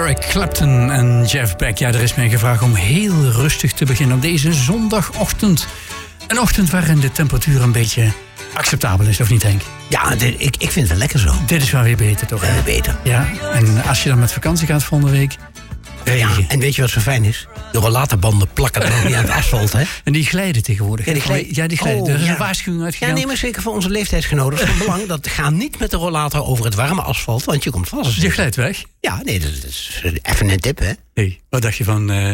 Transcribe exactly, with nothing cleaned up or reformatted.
Eric Clapton en Jeff Beck. Ja, er is mij gevraagd om heel rustig te beginnen op deze zondagochtend. Een ochtend waarin de temperatuur een beetje acceptabel is, of niet, Henk? Ja, dit, ik, ik vind het wel lekker zo. Dit is wel weer beter, toch? Ja, weer beter. Ja, en als je dan met vakantie gaat volgende week... Ja, en weet je wat zo fijn is? De rollatorbanden plakken er nog niet aan het asfalt, hè? En die glijden tegenwoordig. Ja, die glijden. Ja, die glijden. Oh, er is ja. een waarschuwing Ja, uitgegaan. nee, maar zeker voor onze leeftijdsgenoten. Dat is van belang. Dat ga niet met de rollator over het warme asfalt, want je komt vast. Je glijdt weg. Ja, nee, dat is even een tip, hè? Hey, wat dacht je van... Uh,